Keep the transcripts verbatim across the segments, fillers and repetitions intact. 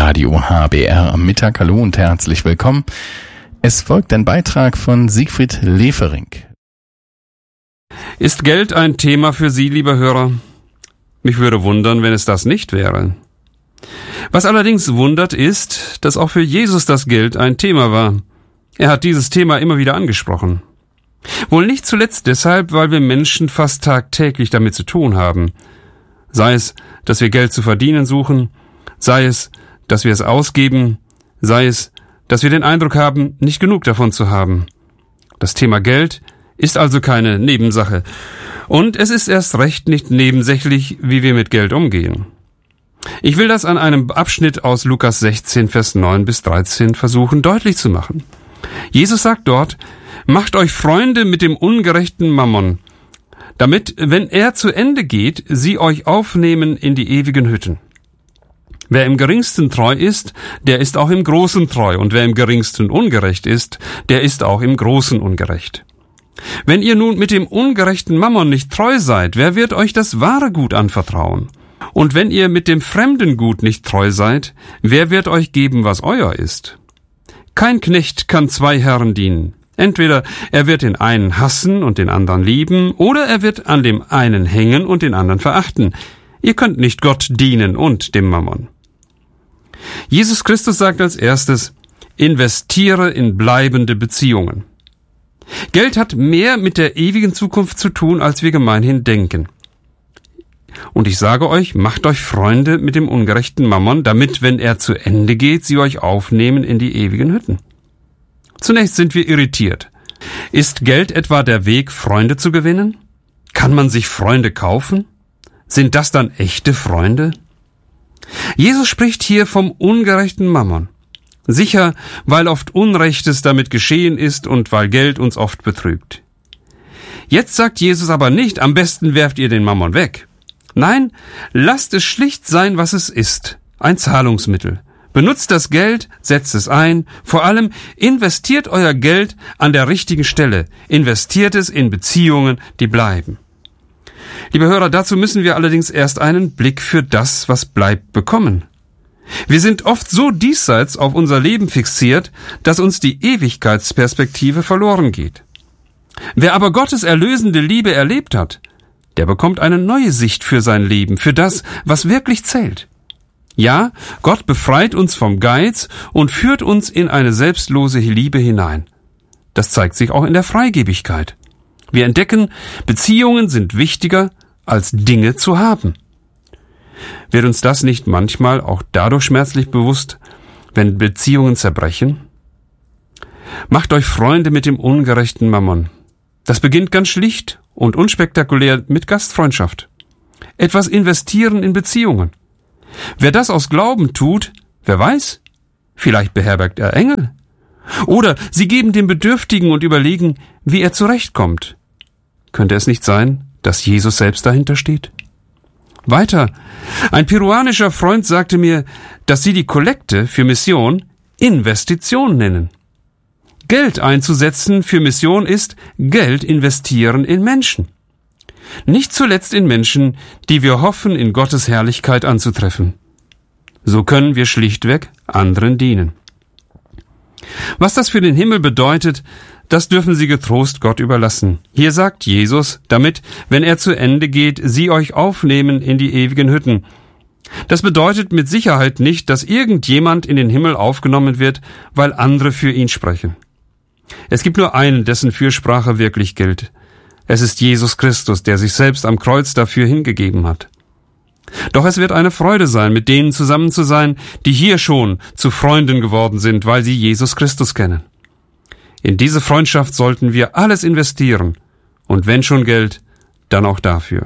Radio H B R am Mittag. Hallo und herzlich willkommen. Es folgt ein Beitrag von Siegfried Lefering. Ist Geld ein Thema für Sie, lieber Hörer? Mich würde wundern, wenn es das nicht wäre. Was allerdings wundert ist, dass auch für Jesus das Geld ein Thema war. Er hat dieses Thema immer wieder angesprochen. Wohl nicht zuletzt deshalb, weil wir Menschen fast tagtäglich damit zu tun haben. Sei es, dass wir Geld zu verdienen suchen, sei es, dass wir es ausgeben, sei es, dass wir den Eindruck haben, nicht genug davon zu haben. Das Thema Geld ist also keine Nebensache. Und es ist erst recht nicht nebensächlich, wie wir mit Geld umgehen. Ich will das an einem Abschnitt aus Lukas sechzehn, Vers neun bis dreizehn versuchen deutlich zu machen. Jesus sagt dort: Macht euch Freunde mit dem ungerechten Mammon, damit, wenn er zu Ende geht, sie euch aufnehmen in die ewigen Hütten. Wer im Geringsten treu ist, der ist auch im Großen treu, und wer im Geringsten ungerecht ist, der ist auch im Großen ungerecht. Wenn ihr nun mit dem ungerechten Mammon nicht treu seid, wer wird euch das wahre Gut anvertrauen? Und wenn ihr mit dem fremden Gut nicht treu seid, wer wird euch geben, was euer ist? Kein Knecht kann zwei Herren dienen. Entweder er wird den einen hassen und den anderen lieben, oder er wird an dem einen hängen und den anderen verachten. Ihr könnt nicht Gott dienen und dem Mammon. Jesus Christus sagt als erstes: Investiere in bleibende Beziehungen. Geld hat mehr mit der ewigen Zukunft zu tun, als wir gemeinhin denken. Und ich sage euch, macht euch Freunde mit dem ungerechten Mammon, damit, wenn er zu Ende geht, sie euch aufnehmen in die ewigen Hütten. Zunächst sind wir irritiert. Ist Geld etwa der Weg, Freunde zu gewinnen? Kann man sich Freunde kaufen? Sind das dann echte Freunde? Jesus spricht hier vom ungerechten Mammon. Sicher, weil oft Unrechtes damit geschehen ist und weil Geld uns oft betrügt. Jetzt sagt Jesus aber nicht: Am besten werft ihr den Mammon weg. Nein, lasst es schlicht sein, was es ist: ein Zahlungsmittel. Benutzt das Geld, setzt es ein. Vor allem investiert euer Geld an der richtigen Stelle. Investiert es in Beziehungen, die bleiben. Liebe Hörer, dazu müssen wir allerdings erst einen Blick für das, was bleibt, bekommen. Wir sind oft so diesseits auf unser Leben fixiert, dass uns die Ewigkeitsperspektive verloren geht. Wer aber Gottes erlösende Liebe erlebt hat, der bekommt eine neue Sicht für sein Leben, für das, was wirklich zählt. Ja, Gott befreit uns vom Geiz und führt uns in eine selbstlose Liebe hinein. Das zeigt sich auch in der Freigebigkeit. Wir entdecken, Beziehungen sind wichtiger, als Dinge zu haben. Wird uns das nicht manchmal auch dadurch schmerzlich bewusst, wenn Beziehungen zerbrechen? Macht euch Freunde mit dem ungerechten Mammon. Das beginnt ganz schlicht und unspektakulär mit Gastfreundschaft. Etwas investieren in Beziehungen. Wer das aus Glauben tut, wer weiß, vielleicht beherbergt er Engel. Oder sie geben dem Bedürftigen und überlegen, wie er zurechtkommt. Könnte es nicht sein, dass Jesus selbst dahinter steht? Weiter. Ein peruanischer Freund sagte mir, dass sie die Kollekte für Mission Investition nennen. Geld einzusetzen für Mission ist Geld investieren in Menschen. Nicht zuletzt in Menschen, die wir hoffen, in Gottes Herrlichkeit anzutreffen. So können wir schlichtweg anderen dienen. Was das für den Himmel bedeutet, das dürfen Sie getrost Gott überlassen. Hier sagt Jesus, damit, wenn er zu Ende geht, sie euch aufnehmen in die ewigen Hütten. Das bedeutet mit Sicherheit nicht, dass irgendjemand in den Himmel aufgenommen wird, weil andere für ihn sprechen. Es gibt nur einen, dessen Fürsprache wirklich gilt. Es ist Jesus Christus, der sich selbst am Kreuz dafür hingegeben hat. Doch es wird eine Freude sein, mit denen zusammen zu sein, die hier schon zu Freunden geworden sind, weil sie Jesus Christus kennen. In diese Freundschaft sollten wir alles investieren, und wenn schon Geld, dann auch dafür.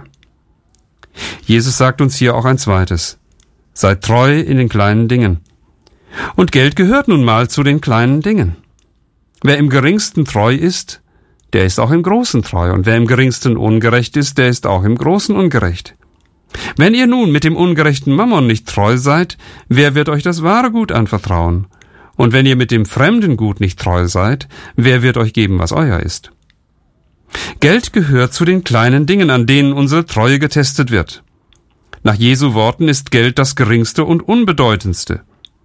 Jesus sagt uns hier auch ein zweites: Seid treu in den kleinen Dingen. Und Geld gehört nun mal zu den kleinen Dingen. Wer im Geringsten treu ist, der ist auch im Großen treu, und wer im Geringsten ungerecht ist, der ist auch im Großen ungerecht. Wenn ihr nun mit dem ungerechten Mammon nicht treu seid, wer wird euch das wahre Gut anvertrauen? Und wenn ihr mit dem fremden Gut nicht treu seid, wer wird euch geben, was euer ist? Geld gehört zu den kleinen Dingen, an denen unsere Treue getestet wird. Nach Jesu Worten ist Geld das geringste und unbedeutendste.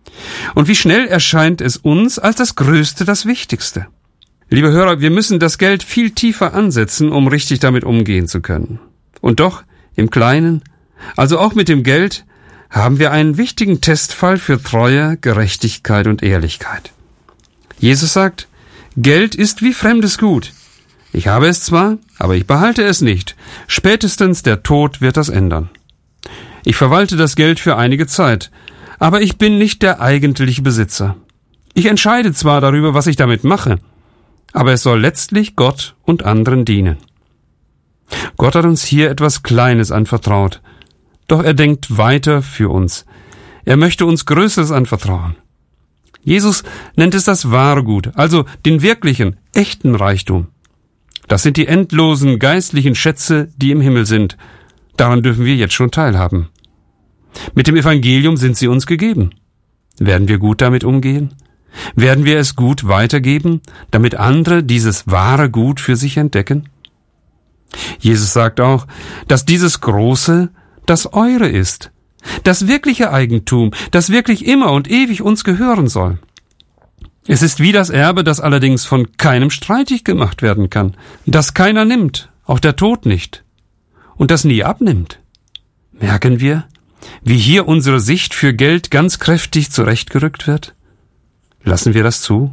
Und wie schnell erscheint es uns als das Größte, das Wichtigste. Liebe Hörer, wir müssen das Geld viel tiefer ansetzen, um richtig damit umgehen zu können. Und doch, im Kleinen, also auch mit dem Geld, haben wir einen wichtigen Testfall für Treue, Gerechtigkeit und Ehrlichkeit. Jesus sagt, Geld ist wie fremdes Gut. Ich habe es zwar, aber ich behalte es nicht. Spätestens der Tod wird das ändern. Ich verwalte das Geld für einige Zeit, aber ich bin nicht der eigentliche Besitzer. Ich entscheide zwar darüber, was ich damit mache, aber es soll letztlich Gott und anderen dienen. Gott hat uns hier etwas Kleines anvertraut, doch er denkt weiter für uns. Er möchte uns Größeres anvertrauen. Jesus nennt es das wahre Gut, also den wirklichen, echten Reichtum. Das sind die endlosen geistlichen Schätze, die im Himmel sind. Daran dürfen wir jetzt schon teilhaben. Mit dem Evangelium sind sie uns gegeben. Werden wir gut damit umgehen? Werden wir es gut weitergeben, damit andere dieses wahre Gut für sich entdecken? Jesus sagt auch, dass dieses Große das Eure ist, das wirkliche Eigentum, das wirklich immer und ewig uns gehören soll. Es ist wie das Erbe, das allerdings von keinem streitig gemacht werden kann, das keiner nimmt, auch der Tod nicht, und das nie abnimmt. Merken wir, wie hier unsere Sicht für Geld ganz kräftig zurechtgerückt wird? Lassen wir das zu?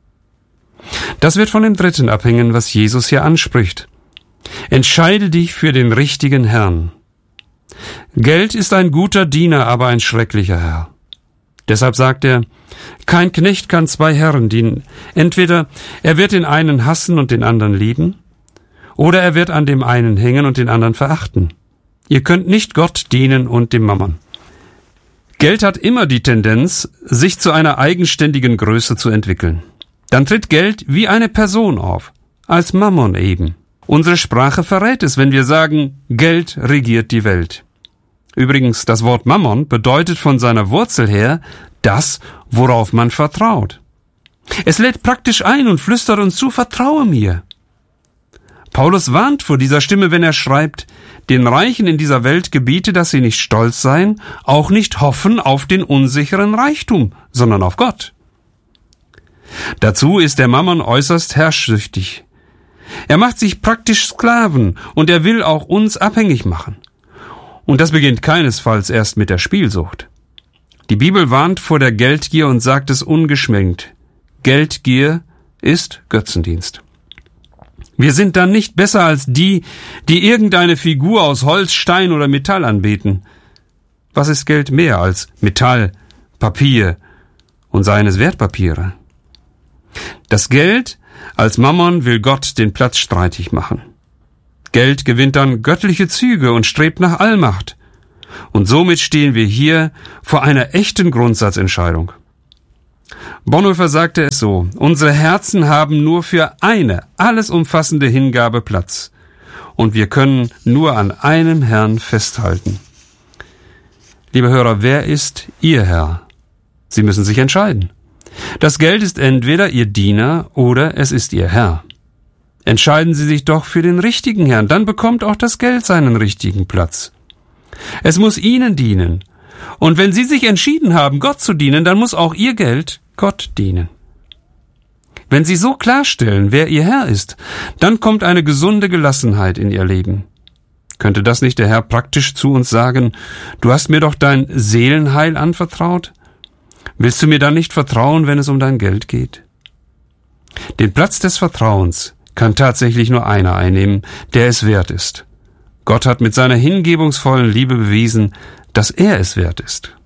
Das wird von dem Dritten abhängen, was Jesus hier anspricht. Entscheide dich für den richtigen Herrn. Geld ist ein guter Diener, aber ein schrecklicher Herr. Deshalb sagt er, kein Knecht kann zwei Herren dienen. Entweder er wird den einen hassen und den anderen lieben, oder er wird an dem einen hängen und den anderen verachten. Ihr könnt nicht Gott dienen und dem Mammon. Geld hat immer die Tendenz, sich zu einer eigenständigen Größe zu entwickeln. Dann tritt Geld wie eine Person auf, als Mammon eben. Unsere Sprache verrät es, wenn wir sagen, Geld regiert die Welt. Übrigens, das Wort Mammon bedeutet von seiner Wurzel her das, worauf man vertraut. Es lädt praktisch ein und flüstert uns zu, vertraue mir. Paulus warnt vor dieser Stimme, wenn er schreibt, den Reichen in dieser Welt gebiete, dass sie nicht stolz seien, auch nicht hoffen auf den unsicheren Reichtum, sondern auf Gott. Dazu ist der Mammon äußerst herrschsüchtig. Er macht sich praktisch Sklaven und er will auch uns abhängig machen. Und das beginnt keinesfalls erst mit der Spielsucht. Die Bibel warnt vor der Geldgier und sagt es ungeschminkt. Geldgier ist Götzendienst. Wir sind dann nicht besser als die, die irgendeine Figur aus Holz, Stein oder Metall anbeten. Was ist Geld mehr als Metall, Papier und seien es Wertpapiere? Das Geld als Mammon will Gott den Platz streitig machen. Geld gewinnt dann göttliche Züge und strebt nach Allmacht. Und somit stehen wir hier vor einer echten Grundsatzentscheidung. Bonhoeffer sagte es so, unsere Herzen haben nur für eine alles umfassende Hingabe Platz. Und wir können nur an einem Herrn festhalten. Liebe Hörer, wer ist Ihr Herr? Sie müssen sich entscheiden. Das Geld ist entweder Ihr Diener oder es ist Ihr Herr. Entscheiden Sie sich doch für den richtigen Herrn, dann bekommt auch das Geld seinen richtigen Platz. Es muss Ihnen dienen. Und wenn Sie sich entschieden haben, Gott zu dienen, dann muss auch Ihr Geld Gott dienen. Wenn Sie so klarstellen, wer Ihr Herr ist, dann kommt eine gesunde Gelassenheit in Ihr Leben. Könnte das nicht der Herr praktisch zu uns sagen, du hast mir doch dein Seelenheil anvertraut? Willst du mir dann nicht vertrauen, wenn es um dein Geld geht? Den Platz des Vertrauens kann tatsächlich nur einer einnehmen, der es wert ist. Gott hat mit seiner hingebungsvollen Liebe bewiesen, dass er es wert ist.